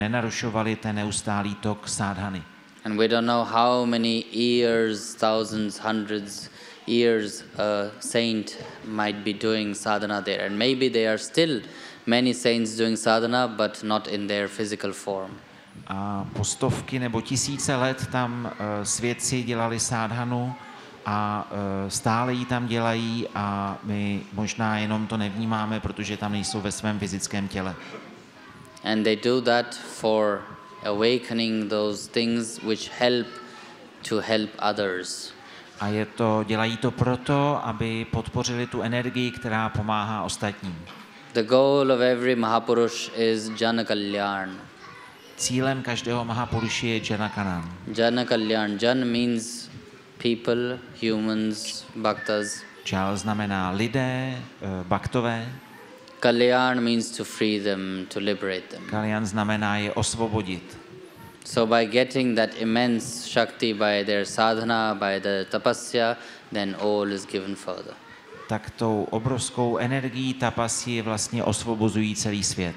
nenarušovali ten neustálý tok sádhany. And we don't know how many years, thousands, hundreds years a saint might be doing sadhana there. And maybe there are still many saints doing sadhana, but not in their physical form. A po stovky nebo tisíce let tam svědci dělali sádhanu a stále ji tam dělají a my možná jenom to nevnímáme, protože tam nejsou ve svém fyzickém těle. And they do that for awakening those things which help to help others. A dělají to proto, aby podpořili tu energii, která pomáhá ostatním. The goal of every Mahapurush is Jana Kalyan. Cílem každého Mahapuruši je Jana Kalyan. Jana Kalyan. Jan means people, humans, bhaktas. Jal znamená lidé, bhaktové. Kalyan means to free them, to liberate them. Kalyan znamená je osvobodit. So by getting that immense Shakti by their sadhana, by the tapasya, then all is given further. Tak tou obrovskou energií tapasy vlastně osvobozují celý svět.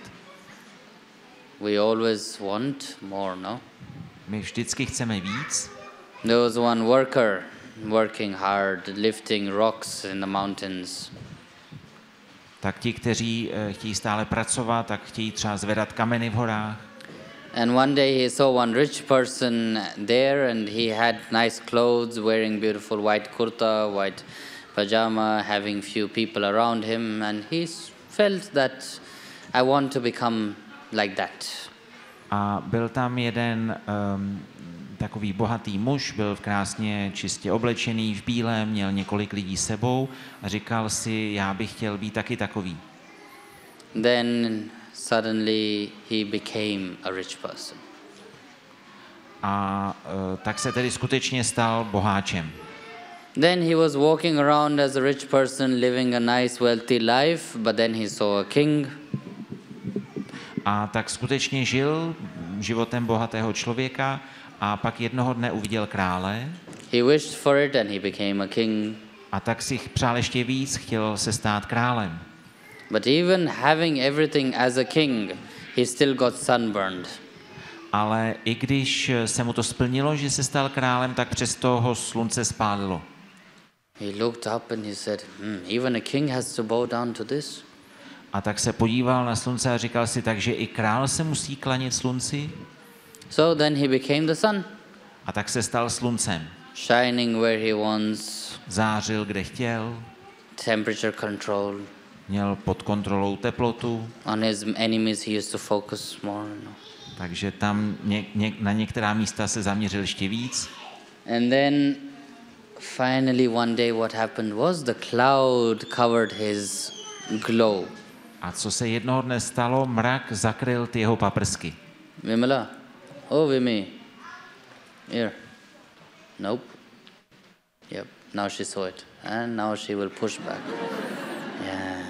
We always want more, no? My vždycky chceme víc. There was one worker working hard, lifting rocks in the mountains. Tak ti, kteří chtějí stále pracovat, tak chtějí třeba zvedat kameny v horách. And one day he saw one rich person there and he had nice clothes, wearing beautiful white kurta, white pajama, having few people around him, and he felt that I want to become like that. A byl tam jeden takový bohatý muž, byl krásně čistě oblečený v bílém, měl několik lidí s sebou a říkal si, já bych chtěl být taky takový. Then suddenly he became a rich person. A tak se tedy skutečně stal boháčem. Then he was walking around as a rich person, living a nice, wealthy life, but then he saw a king. A tak skutečně žil životem bohatého člověka a pak jednoho dne uviděl krále. He wished for it and he became a king. A tak si přál ještě víc, chtěl se stát králem. But even having everything as a king, he still got sunburned. Ale i když se mu to splnilo, že se stal králem, tak přesto ho slunce spálilo. He looked up and he said, even a king has to bow down to this? A tak se podíval na slunce a říkal si, takže i král se musí klanět slunci? So then he became the sun. A tak se stal sluncem. Shining where he wants. Zářil, kde chtěl. Temperature control. Měl pod kontrolou teplotu. On his enemies he used to focus more. Takže tam na některá místa se zaměřil ještě víc. And then finally one day what happened was the cloud covered his glow. A co se jednoho dne stalo, mrak zakryl ty jeho paprsky. Vimala, oh Vimi, here. Nope. Yep, now she saw it. And now she will push back. Yeah.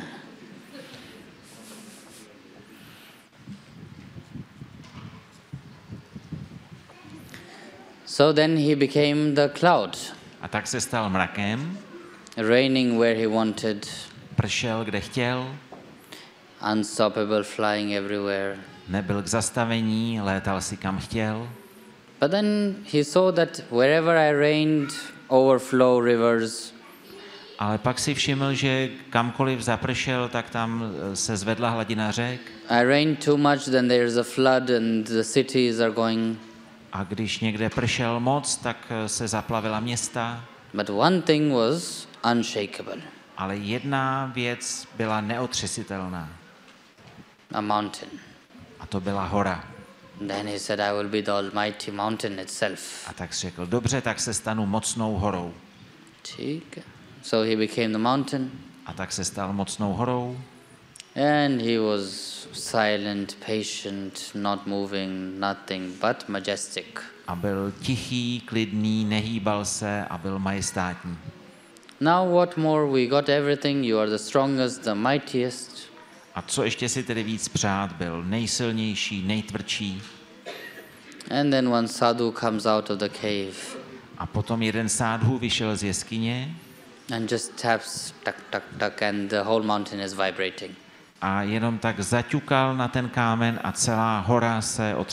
So then he became the cloud. A tak se stal mrakem. Raining where he wanted. Pršel, kde chtěl. Unstoppable, flying everywhere. Nebyl k zastavení, létal si kam chtěl. But then he saw that wherever I rained, overflow rivers. Ale pak si všiml, že kamkoliv zapršel, tak tam se zvedla hladina řek. I rained too much, then there's a flood and the cities are going. A když někde pršel moc, tak se zaplavila města. But one thing was unshakable. Ale jedna věc byla neotřesitelná. A mountain. A to byla hora. Then he said, I will be the almighty mountain itself. A tak řekl, dobře, tak se stanu mocnou horou. So he became the mountain. A tak se stal mocnou horou. And he was silent, patient, not moving, nothing but majestic. A byl tichý, klidný, nehýbal se a byl majestátní. Now what more? We got everything. You are the strongest, the mightiest. A co ještě si tedy víc přát? Byl nejsilnější, nejtvrdší. And then one sadhu comes out of the cave. A potom jeden sádhu vyšel z jeskyně. And just taps, tak, tak, tak, and the whole mountain is vibrating. a jenom tak zaťukal na ten kámen a celá hora se otřásla.